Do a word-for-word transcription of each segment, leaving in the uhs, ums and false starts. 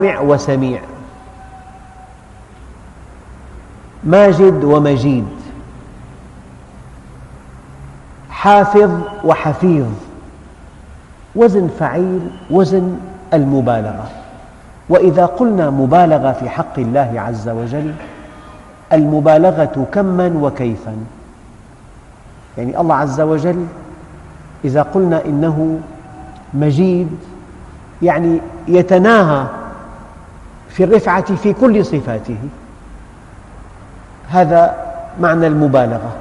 وسميع، ماجد ومجيد، حافظ وحفيظ، وزن فعيل، وزن المبالغة. وإذا قلنا مبالغة في حق الله عز وجل، المبالغة كماً وكيفاً. يعني الله عز وجل إذا قلنا إنه مجيد يعني يتناهى في الرفعة في كل صفاته، هذا معنى المبالغة.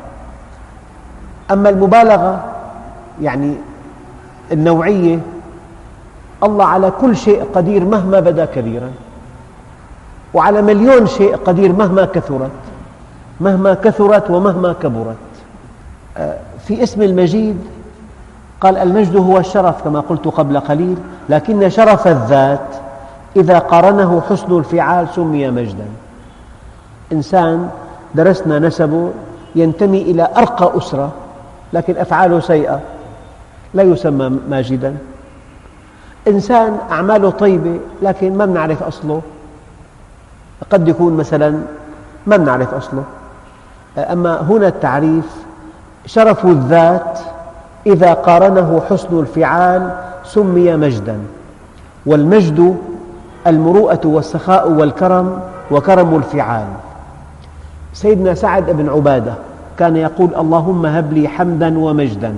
أما المبالغة يعني النوعية، الله على كل شيء قدير مهما بدا كبيراً، وعلى مليون شيء قدير مهما كثرت مهما كثرت ومهما كبرت. في اسم المجيد قال المجد هو الشرف كما قلت قبل قليل، لكن شرف الذات إذا قارنه حسن الفعال سمي مجداً. إنسان درسنا نسبه ينتمي إلى أرقى أسرة لكن أفعاله سيئة، لا يسمى ماجداً. إنسان أعماله طيبة لكن ما نعرف أصله، قد يكون مثلاً ما نعرف أصله. أما هنا التعريف شرف الذات إذا قارنه حسن الفعال سمي مجداً. والمجد المروءة والسخاء والكرم وكرم الفعال. سيدنا سعد بن عبادة كان يقول اللهم هب لي حمداً ومجداً،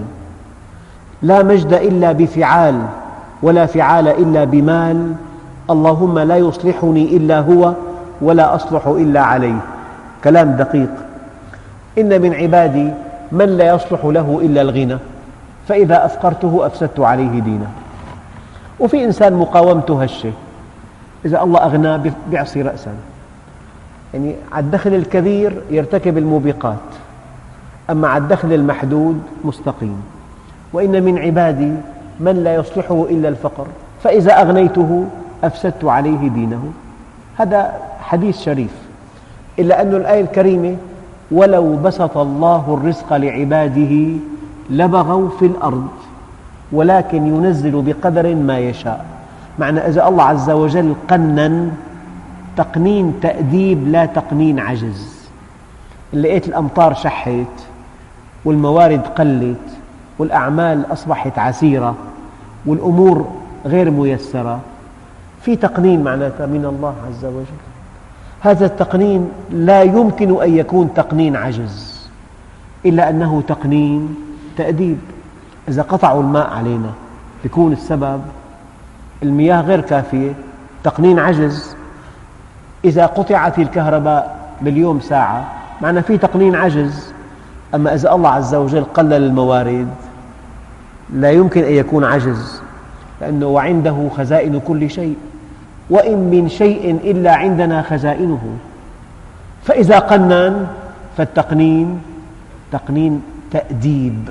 لا مجد إلا بفعال ولا فعال إلا بمال، اللهم لا يصلحني إلا هو ولا أصلح إلا عليه. كلام دقيق. إن من عبادي من لا يصلح له إلا الغنى، فإذا أفقرته أفسدت عليه دينه. وفي إنسان مقاومته هشة، إذا الله أغناه بيعصي رأساً، يعني على الدخل الكبير يرتكب الموبقات، أما على الدخل المحدود مستقيم. وإن من عبادي من لا يصلحه إلا الفقر، فإذا أغنيته أفسدت عليه دينه. هذا حديث شريف، إلا أن الآية الكريمة ولو بسط الله الرزق لعباده لبغوا في الأرض ولكن ينزل بقدر ما يشاء. معنى إذا الله عز وجل قنن تقنين تأديب لا تقنين عجز. لقيت الأمطار شحت والموارد قلت والأعمال أصبحت عسيرة والأمور غير ميسرة، في تقنين معناتها من الله عز وجل. هذا التقنين لا يمكن أن يكون تقنين عجز، إلا أنه تقنين تأديب. إذا قطعوا الماء علينا يكون السبب المياه غير كافية، تقنين عجز. إذا قطعت الكهرباء باليوم ساعة معنى في تقنين عجز. أما إذا الله عز وجل قلل الموارد لا يمكن أن يكون عجز، لأنه وعنده خزائن كل شيء وإن من شيء إلا عندنا خزائنه. فإذا قنن فالتقنين تقنين تأديب.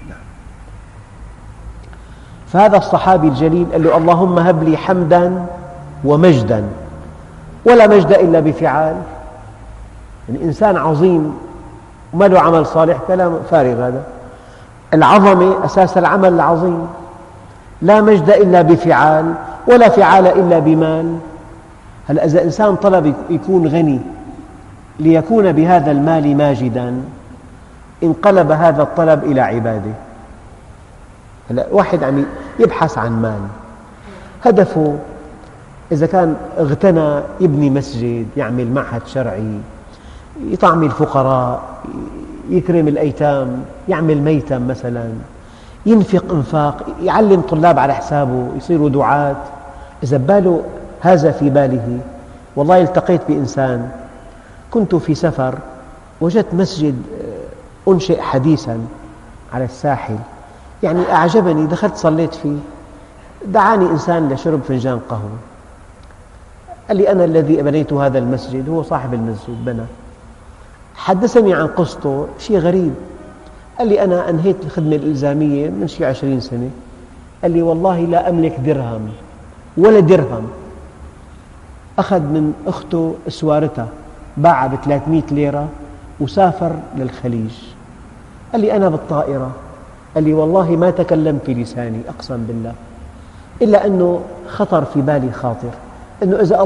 فهذا الصحابي الجليل قال له اللهم هب لي حمداً ومجداً، ولا مجد إلا بفعال. يعني إنسان عظيم وما له عمل صالح كلام فارغ. هذا العظمة أساس العمل العظيم. لا مجد إلا بفعال ولا فعال إلا بمال. هلأ إذا إنسان طلب يكون غني ليكون بهذا المال ماجداً، انقلب هذا الطلب إلى عبادة. هلأ واحد عم يبحث عن مال، هدفه إذا كان اغتنى يبني مسجد، يعمل معهد شرعي، يطعم الفقراء، يكرم الأيتام، يعمل ميتم مثلاً، ينفق انفاق، يعلم طلاب على حسابه، يصيروا دعاة. إذا باله هذا في باله. والله التقيت بإنسان، كنت في سفر وجدت مسجد أنشئ حديثاً على الساحل، يعني أعجبني، دخلت صليت فيه. دعاني إنسان لشرب فنجان قهوة، قال لي أنا الذي بنيت هذا المسجد. هو صاحب المسجد بنى. حدثني عن قصته شيء غريب. قال لي أنا أنهيت الخدمة الإلزامية من شيء عشرين سنة. قال لي والله لا أملك درهم ولا درهم. أخذ من أخته سوارتها باعها بثلاثمئة ليرة وسافر للخليج. قال لي أنا بالطائرة، قال لي والله ما تكلمت بلساني أقسم بالله، إلا أنه خطر في بالي خاطر، أنه إذا